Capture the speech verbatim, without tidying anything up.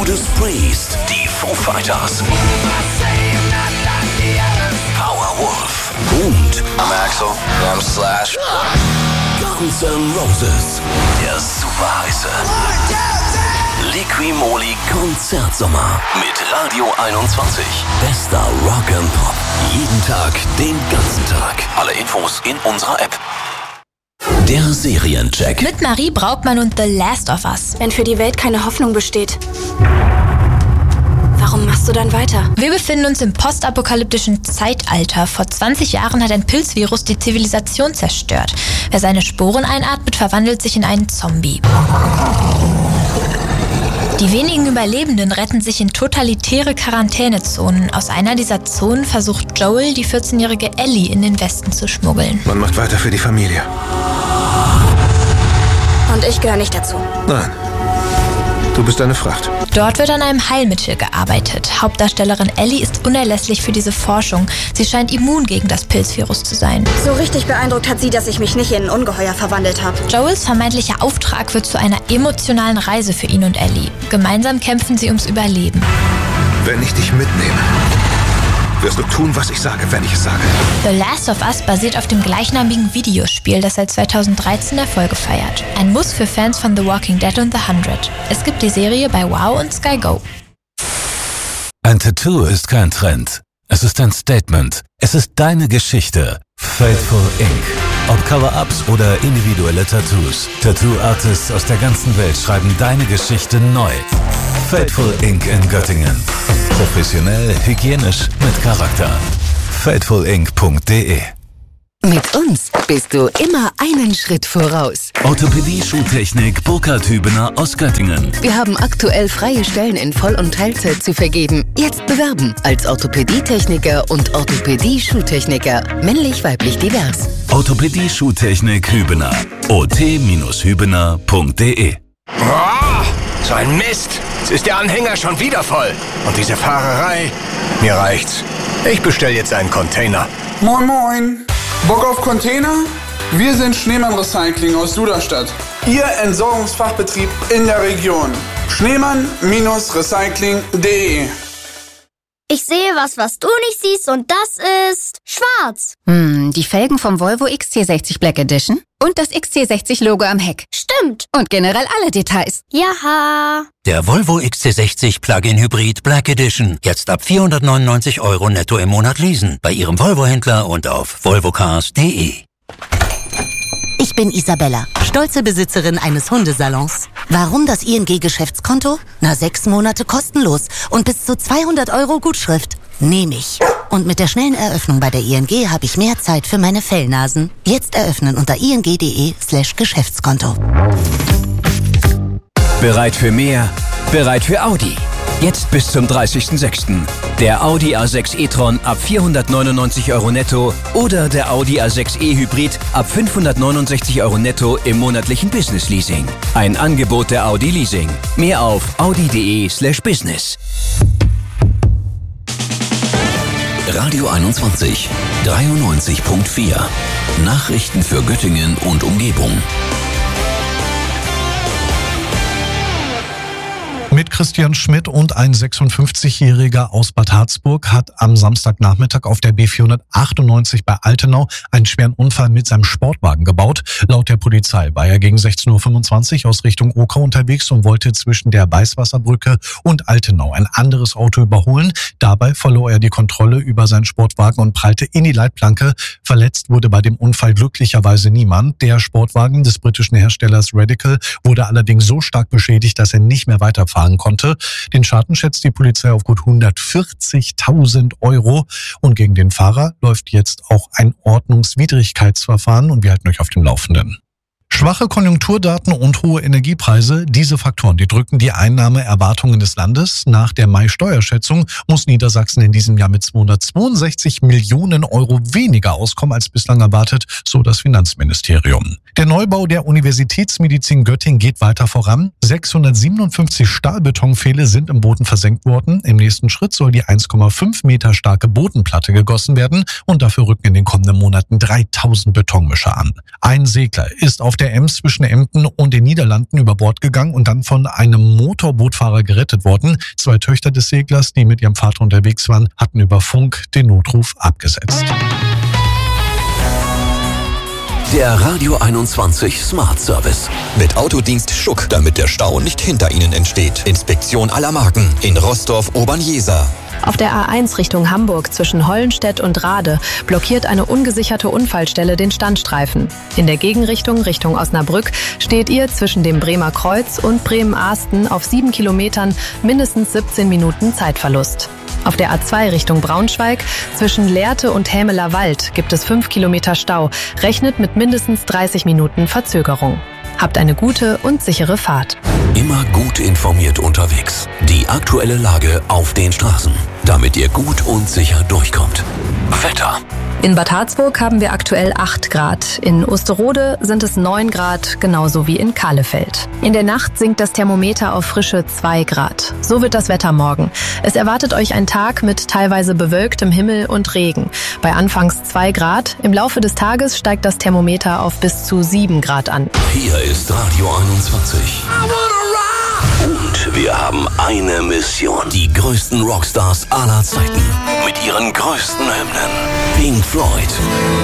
Judas Priest, die Foo Fighters, Powerwolf und I'm Axl, I'm Slash. Guns N' Roses, der super heiße Liqui-Moly Konzertsommer mit Radio einundzwanzig. Bester Rock and Pop. Jeden Tag, den ganzen Tag. Alle Infos in unserer App. Der Seriencheck. Mit Marie Braukmann und The Last of Us. Wenn für die Welt keine Hoffnung besteht, warum machst du dann weiter? Wir befinden uns im postapokalyptischen Zeitalter. Vor zwanzig Jahren hat ein Pilzvirus die Zivilisation zerstört. Wer seine Sporen einatmet, verwandelt sich in einen Zombie. Die wenigen Überlebenden retten sich in totalitäre Quarantänezonen. Aus einer dieser Zonen versucht Joel, die vierzehnjährige Ellie in den Westen zu schmuggeln. Man macht weiter für die Familie. Und ich gehöre nicht dazu. Nein. Du bist eine Fracht. Dort wird an einem Heilmittel gearbeitet. Hauptdarstellerin Ellie ist unerlässlich für diese Forschung. Sie scheint immun gegen das Pilzvirus zu sein. So richtig beeindruckt hat sie, dass ich mich nicht in ein Ungeheuer verwandelt habe. Joels vermeintlicher Auftrag wird zu einer emotionalen Reise für ihn und Ellie. Gemeinsam kämpfen sie ums Überleben. Wenn ich dich mitnehme, wirst du tun, was ich sage, wenn ich es sage. The Last of Us basiert auf dem gleichnamigen Videospiel, das seit zweitausenddreizehn Erfolge feiert. Ein Muss für Fans von The Walking Dead und The hundred. Es gibt die Serie bei Wow und Sky Go. Ein Tattoo ist kein Trend. Es ist ein Statement. Es ist deine Geschichte. Fateful Incorporated. Ob Cover-Ups oder individuelle Tattoos. Tattoo-Artists aus der ganzen Welt schreiben deine Geschichte neu. Fateful Incorporated in Göttingen. Professionell, hygienisch, mit Charakter. fateful inc punkt de. Mit uns bist du immer einen Schritt voraus. Orthopädie Schuhtechnik Burkhard Hübener aus Göttingen. Wir haben aktuell freie Stellen in Voll- und Teilzeit zu vergeben. Jetzt bewerben als Orthopädietechniker und Orthopädie-Schuhtechniker. Männlich, weiblich, divers. Orthopädie Schuhtechnik Hübener. o t hübener punkt de. Oh, so ein Mist. Jetzt ist der Anhänger schon wieder voll. Und diese Fahrerei. Mir reicht's. Ich bestelle jetzt einen Container. Moin Moin. Bock auf Container? Wir sind Schneemann Recycling aus Duderstadt. Ihr Entsorgungsfachbetrieb in der Region. Schneemann Recycling punkt de. Ich sehe was, was du nicht siehst, und das ist schwarz. Hm, die Felgen vom Volvo X C sechzig Black Edition und das X C sechzig Logo am Heck. Stimmt. Und generell alle Details. Jaha. Der Volvo X C sechzig Plug-in Hybrid Black Edition. Jetzt ab vierhundertneunundneunzig Euro netto im Monat leasen. Bei Ihrem Volvo-Händler und auf volvocars punkt de. Ich bin Isabella, stolze Besitzerin eines Hundesalons. Warum das I N G-Geschäftskonto? Na, sechs Monate kostenlos und bis zu zweihundert Euro Gutschrift. Nehme ich. Und mit der schnellen Eröffnung bei der I N G habe ich mehr Zeit für meine Fellnasen. Jetzt eröffnen unter ing punkt de slash Geschäftskonto. Bereit für mehr? Bereit für Audi. Jetzt bis zum dreißigsten sechsten Der Audi A sechs e-tron ab vierhundertneunundneunzig Euro netto oder der Audi A sechs e Hybrid ab fünfhundertneunundsechzig Euro netto im monatlichen Business Leasing. Ein Angebot der Audi Leasing. Mehr auf audi punkt de slash business. Radio einundzwanzig, dreiundneunzig Komma vier. Nachrichten für Göttingen und Umgebung. Mit Christian Schmidt und ein sechsundfünfzigjähriger aus Bad Harzburg hat am Samstagnachmittag auf der B vierhundertachtundneunzig bei Altenau einen schweren Unfall mit seinem Sportwagen gebaut. Laut der Polizei war er gegen sechzehn Uhr fünfundzwanzig aus Richtung Oker unterwegs und wollte zwischen der Beißwasserbrücke und Altenau ein anderes Auto überholen. Dabei verlor er die Kontrolle über seinen Sportwagen und prallte in die Leitplanke. Verletzt wurde bei dem Unfall glücklicherweise niemand. Der Sportwagen des britischen Herstellers Radical wurde allerdings so stark beschädigt, dass er nicht mehr weiterfahren konnte. Den Schaden schätzt die Polizei auf gut hundertvierzigtausend Euro und gegen den Fahrer läuft jetzt auch ein Ordnungswidrigkeitsverfahren und wir halten euch auf dem Laufenden. Schwache Konjunkturdaten und hohe Energiepreise, diese Faktoren, die drücken die Einnahmeerwartungen des Landes. Nach der Mai-Steuerschätzung muss Niedersachsen in diesem Jahr mit zweihundertzweiundsechzig Millionen Euro weniger auskommen als bislang erwartet, so das Finanzministerium. Der Neubau der Universitätsmedizin Göttingen geht weiter voran. sechshundertsiebenundfünfzig Stahlbetonpfähle sind im Boden versenkt worden. Im nächsten Schritt soll die eins Komma fünf Meter starke Bodenplatte gegossen werden und dafür rücken in den kommenden Monaten dreitausend Betonmischer an. Ein Segler ist auf auf der Ems zwischen Emden und den Niederlanden über Bord gegangen und dann von einem Motorbootfahrer gerettet worden. Zwei Töchter des Seglers, die mit ihrem Vater unterwegs waren, hatten über Funk den Notruf abgesetzt. Der Radio einundzwanzig Smart Service. Mit Autodienst Schuck, damit der Stau nicht hinter Ihnen entsteht. Inspektion aller Marken in Rostorf-Obernjeser. Auf der A eins Richtung Hamburg zwischen Hollenstedt und Rade blockiert eine ungesicherte Unfallstelle den Standstreifen. In der Gegenrichtung Richtung Osnabrück steht ihr zwischen dem Bremer Kreuz und Bremen-Ahsten auf sieben Kilometern mindestens siebzehn Minuten Zeitverlust. Auf der A zwei Richtung Braunschweig zwischen Lehrte und Hämeler Wald gibt es fünf Kilometer Stau. Rechnet mit mindestens dreißig Minuten Verzögerung. Habt eine gute und sichere Fahrt. Immer gut informiert unterwegs. Die aktuelle Lage auf den Straßen, damit ihr gut und sicher durchkommt. Wetter. In Bad Harzburg haben wir aktuell acht Grad. In Osterode sind es neun Grad, genauso wie in Kahlefeld. In der Nacht sinkt das Thermometer auf frische zwei Grad. So wird das Wetter morgen. Es erwartet euch ein Tag mit teilweise bewölktem Himmel und Regen. Bei anfangs zwei Grad. Im Laufe des Tages steigt das Thermometer auf bis zu sieben Grad an. Hier ist Radio einundzwanzig. Und wir haben eine Mission. Die größten Rockstars aller Zeiten. Mit ihren größten Hymnen. Pink Floyd.